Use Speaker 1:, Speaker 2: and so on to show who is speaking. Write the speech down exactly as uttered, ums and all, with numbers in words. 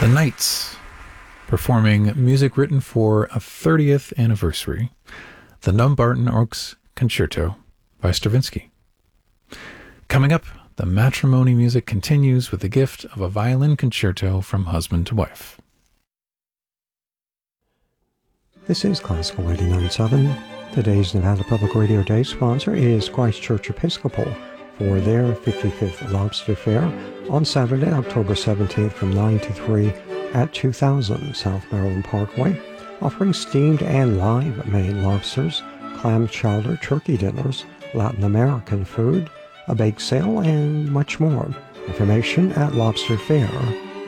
Speaker 1: The Knights, performing music written for a thirtieth anniversary, the Dumbarton Oaks Concerto by Stravinsky. Coming up, the matrimony music continues with the gift of a violin concerto from husband to wife.
Speaker 2: This is Classical eighty-nine point seven. Today's Nevada Public Radio Day sponsor is Christchurch Episcopal for their fifty-fifth Lobster Fair on Saturday, October seventeenth from nine to three at two thousand South Maryland Parkway, offering steamed and live-made lobsters, clam chowder, turkey dinners, Latin American food, a bake sale, and much more. Information at lobster fair